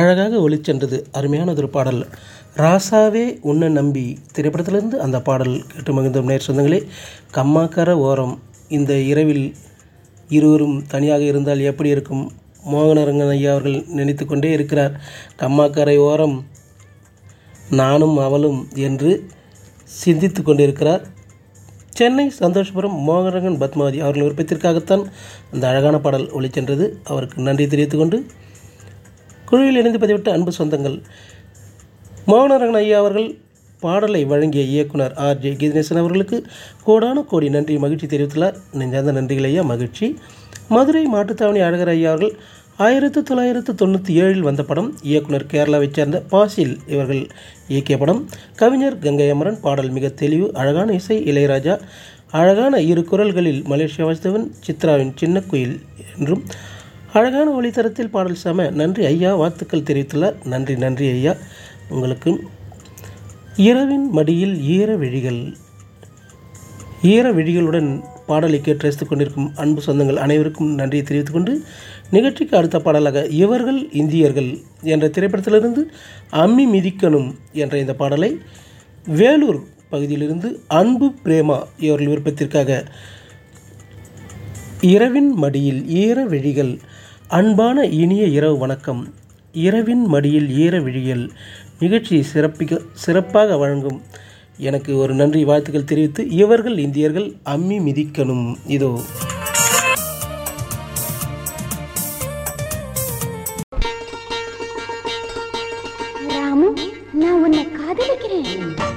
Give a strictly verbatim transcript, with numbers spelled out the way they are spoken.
அழகாக ஒலிச்சென்றது அருமையானதொரு பாடல். ராசாவே உன்னை நம்பி திரைப்படத்திலிருந்து அந்த பாடல் கேட்டு மகிழ்ந்தோம். நேர் சொந்தங்களே, கம்மாக்கர ஓரம் இந்த இரவில் இருவரும் தனியாக இருந்தால் எப்படி இருக்கும்? மோகனரங்கன் ஐயா அவர்கள் நினைத்து கொண்டே இருக்கிறார். கம்மாக்கரை ஓரம் நானும் அவளும் என்று சிந்தித்து கொண்டிருக்கிறார். சென்னை சந்தோஷபுரம் மோகனரங்கன் பத்மாவதி அவர்கள் விருப்பத்திற்காகத்தான் அந்த அழகான பாடல் ஒலிச்சென்றது. அவருக்கு நன்றி தெரிவித்துக்கொண்டு குழுவில் இணைந்து பதிவிட்ட அன்பு சொந்தங்கள், மோகனரங்கன் ஐயா அவர்கள் பாடலை வழங்கிய இயக்குனர் ஆர் ஜே கீதநேசன் அவர்களுக்கு கோடான கோடி நன்றி மகிழ்ச்சி தெரிவித்துள்ளார். நெஞ்சார்ந்த நன்றிகள் ஐயா, மகிழ்ச்சி. மதுரை மாட்டுத்தாவணி அழகர் ஐயா அவர்கள் ஆயிரத்து தொள்ளாயிரத்து தொண்ணூற்றி ஏழில் வந்த படம். இயக்குனர் கேரளாவைச் சேர்ந்த பாசில் இவர்கள் இயக்கிய படம். கவிஞர் கங்கை அமரன். பாடல் மிக தெளிவு, அழகான இசை இளையராஜா. அழகான இரு குரல்களில் மலேசியா வாசித்தவன் சித்ராவின் சின்ன குயில் என்றும் அழகான ஒளித்தரத்தில் பாடல் செம. நன்றி ஐயா, வாழ்த்துக்கள் தெரிவித்துள்ளார். நன்றி நன்றி ஐயா உங்களுக்கு. இரவின் மடியில் ஈர விழிகள் ஈர விழிகளுடன் பாடலை கேட்டு ரசித்துக் கொண்டிருக்கும் அன்பு சொந்தங்கள் அனைவருக்கும் நன்றியை தெரிவித்துக் கொண்டு நிகழ்ச்சிக்கு அடுத்த பாடலாக இவர்கள் இந்தியர்கள் என்ற திரைப்படத்திலிருந்து அம்மி மிதிக்கணும் என்ற இந்த பாடலை வேலூர் பகுதியிலிருந்து அன்பு பிரேமா இவர்கள் விருப்பத்திற்காக இரவின் மடியில் ஈர விழிகள். அன்பான இனிய இரவு வணக்கம். இரவின் மடியில் ஈர விழிகள் நிகழ்ச்சியை சிறப்பிக்க சிறப்பாக வழங்கும் எனக்கு ஒரு நன்றி வாழ்த்துக்கள் தெரிவித்து இவர்கள் இந்தியர்கள் அம்மி மிதிக்கணும் இதோ.